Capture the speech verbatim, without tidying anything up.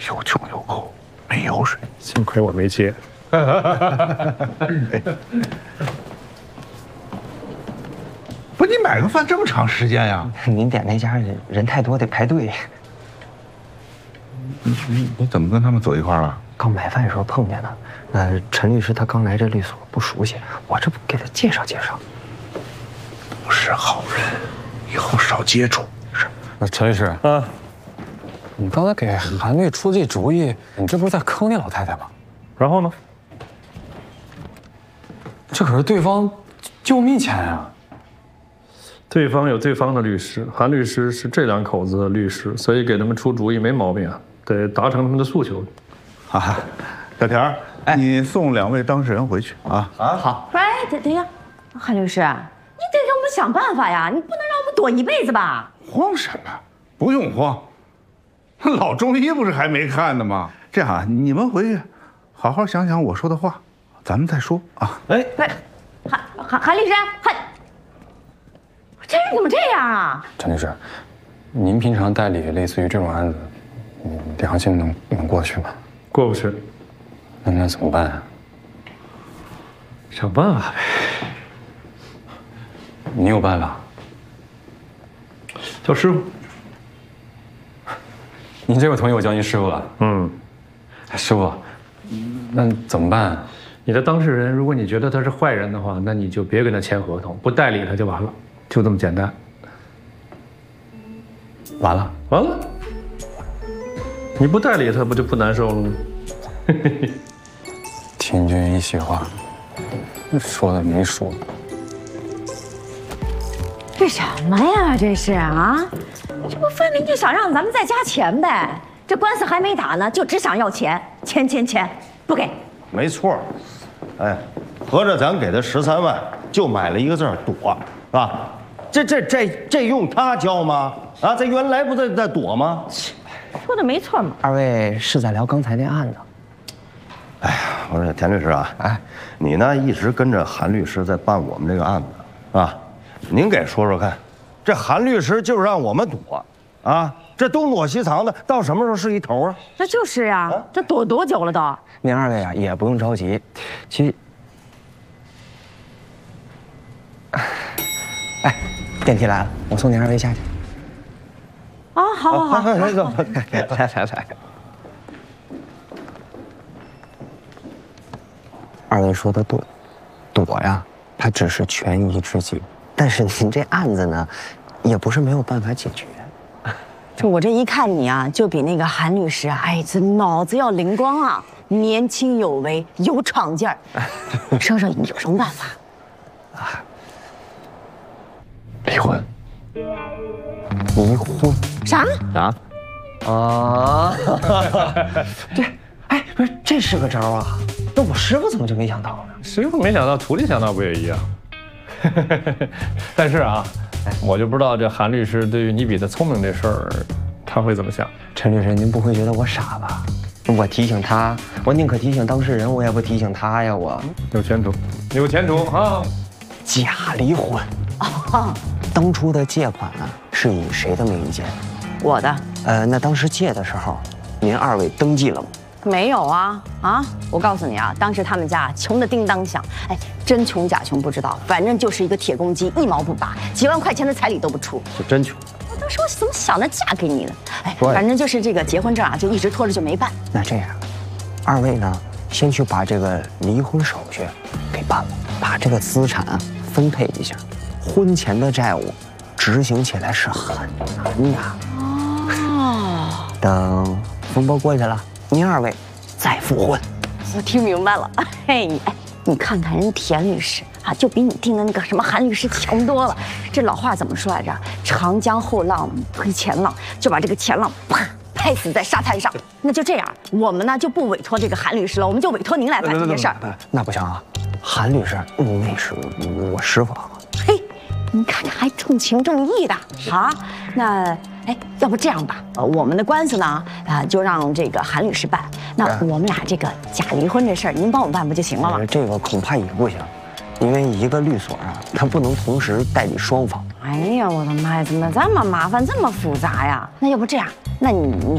又穷又抠，没油水。 幸亏我没接。 不，你买个饭这么长时间呀？ 您点那家人人太多，得排队。 你你你怎么跟他们走一块儿了？ 刚买饭的时候碰见的。呃，陈律师他刚来这律所不熟悉，我这不给他介绍介绍。 不是好人，以后少接触。 是。 那陈律师啊，你刚才给韩律出这主意，你这不是在坑那老太太吗？ 然后呢？ 这可是对方救命钱啊！ 对方有对方的律师，韩律师是这两口子的律师，所以给他们出主意没毛病啊，得达成他们的诉求。 哈哈，小田儿，哎，你送两位当事人回去啊。 啊，好。 不是，哎，等等一下，韩律师，你得给我们想办法呀，你不能让我们躲一辈子吧？ 慌什么？不用慌，老中医不是还没看呢吗？这样啊，你们回去好好想想我说的话，咱们再说啊。 哎， 哎，韩韩韩律师，韩，这人怎么这样啊？ 陈律师，您平常代理类似于这种案子，嗯，良心能能过去吗？ 过不去， 那那怎么办啊？ 想办法呗。 你有办法？ 叫师傅。 您这回同意我叫您师傅了？ 嗯， 师傅，那怎么办？ 你的当事人，如果你觉得他是坏人的话，那你就别跟他签合同，不代理他就完了，就这么简单。 完了， 完了，你不代理他，不就不难受了吗？ 听君一席话，说的没说。 这什么呀？这是啊？这不分明就想让咱们再加钱呗？这官司还没打呢，就只想要钱，钱钱钱，不给。 没错，哎，合着咱给他十三万，就买了一个字躲，是吧？这这这这用他教吗？啊，这原来不在在躲吗？ 说的没错嘛。 二位是在聊刚才那案子？ 哎呀，我说田律师啊，哎，你呢一直跟着韩律师在办我们这个案子，啊，您给说说看，这韩律师就是让我们躲，啊，这东躲西藏的，到什么时候是一头啊？ 那就是呀，这躲多久了都？ 您二位啊也不用着急，其实，哎，电梯来了，我送您二位下去。 啊，好好好， 来走，来来来。二位说的对，躲呀，它只是权宜之计，但是您这案子呢，也不是没有办法解决。 就我这一看你啊，就比那个韩律师啊，哎，这脑子要灵光啊，年轻有为，有闯劲儿。说说你有什么办法？ 啊， 离婚。 离婚？ 啥？ 啊？啊！这，哎，不是，这是个招啊！那我师傅怎么就没想到呢？ 师傅没想到，徒弟想到不也一样？但是啊，我就不知道这韩律师对于你比他聪明这事儿，他会怎么想？ 陈律师，您不会觉得我傻吧？我提醒他，我宁可提醒当事人，我也不提醒他呀！我有前途，有前途啊！ 假离婚啊！当初的借款呢，是以谁的名义借的？ 我的。 呃，那当时借的时候，您二位登记了吗？ 没有啊啊！我告诉你啊，当时他们家穷的叮当响，哎，真穷假穷不知道，反正就是一个铁公鸡，一毛不拔，几万块钱的彩礼都不出。 是真穷。 我当时我怎么想着嫁给你呢？哎，反正就是这个结婚证啊，就一直拖着就没办。 那这样，二位呢，先去把这个离婚手续给办了，把这个资产分配一下，婚前的债务执行起来是很难的。哦。等风波过去了。您二位再复婚， 我听明白了。嘿，哎，你看看人田律师啊，就比你听的那个什么韩律师强多了。这老话怎么说来着？长江后浪推前浪，就把这个前浪啪拍死在沙滩上。那就这样，我们呢就不委托这个韩律师了，我们就委托您来办这件事儿。 那不行啊，韩律师，嗯，那是我师傅。 嘿，你看这还重情重义的啊？那。哎，要不这样吧，呃，我们的官司呢，啊、呃，就让这个韩律师办。那我们俩这个假离婚这事儿，您帮我办不就行了吗？ 这个恐怕也不行，因为一个律所啊，它不能同时代理双方。 哎呀，我的妈呀，怎么这么麻烦，这么复杂呀？那要不这样，那你你